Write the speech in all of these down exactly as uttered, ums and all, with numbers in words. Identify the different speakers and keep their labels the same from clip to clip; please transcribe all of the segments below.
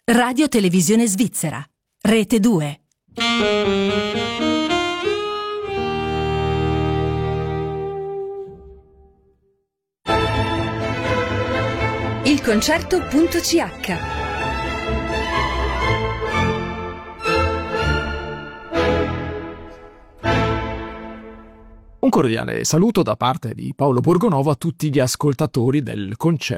Speaker 1: Radio Televisione Svizzera, Rete due. Il concerto.ch.
Speaker 2: Un cordiale saluto da parte di Paolo Borgonovo a tutti gli ascoltatori del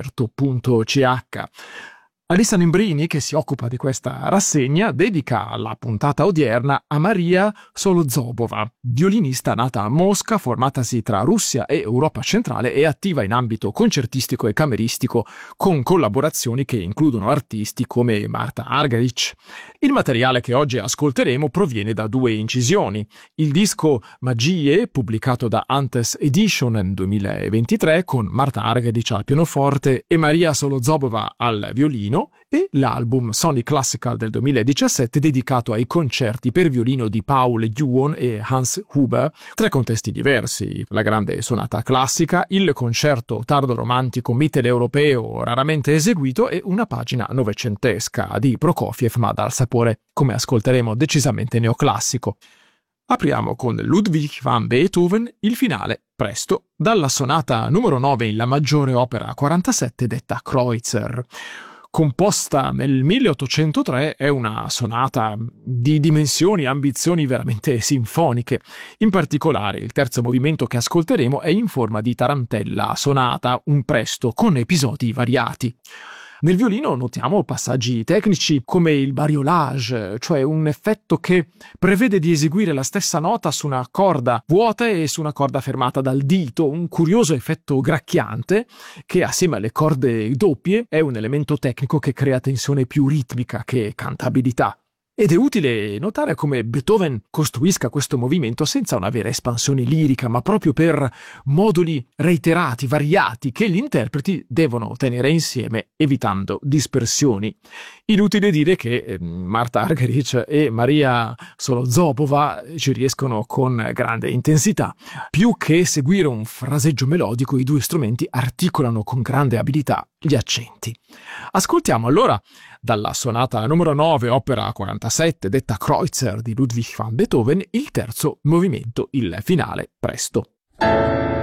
Speaker 2: concerto.ch. Alissa Nimbrini, che si occupa di questa rassegna, dedica la puntata odierna a Maria Solozobova, violinista nata a Mosca, formatasi tra Russia e Europa centrale e attiva in ambito concertistico e cameristico con collaborazioni che includono artisti come Marta Argerich. Il materiale che oggi ascolteremo proviene da due incisioni: il disco Magie, pubblicato da Antes Edition nel duemilaventitré con Marta Argerich al pianoforte e Maria Solozobova al violino, e l'album Sony Classical del duemiladiciassette dedicato ai concerti per violino di Paul Juon e Hans Huber, tre contesti diversi: la grande sonata classica, il concerto tardo romantico mitteleuropeo raramente eseguito e una pagina novecentesca di Prokofiev ma dal sapore, come ascolteremo, decisamente neoclassico. Apriamo con Ludwig van Beethoven, il finale presto, dalla sonata numero nove in La maggiore opera quarantasette detta Kreutzer. Composta nel milleottocentotre, è una sonata di dimensioni e ambizioni veramente sinfoniche. In particolare, il terzo movimento che ascolteremo è in forma di tarantella sonata, un presto con episodi variati. Nel violino notiamo passaggi tecnici come il bariolage, cioè un effetto che prevede di eseguire la stessa nota su una corda vuota e su una corda fermata dal dito, un curioso effetto gracchiante che, assieme alle corde doppie, è un elemento tecnico che crea tensione più ritmica che cantabilità. Ed è utile notare come Beethoven costruisca questo movimento senza una vera espansione lirica, ma proprio per moduli reiterati, variati, che gli interpreti devono tenere insieme, evitando dispersioni. Inutile dire che eh, Marta Argerich e Maria Solozobova ci riescono con grande intensità. Più che seguire un fraseggio melodico, i due strumenti articolano con grande abilità gli accenti. Ascoltiamo allora dalla sonata numero nove, opera quarantasette, detta Kreutzer di Ludwig van Beethoven, il terzo movimento, il finale presto.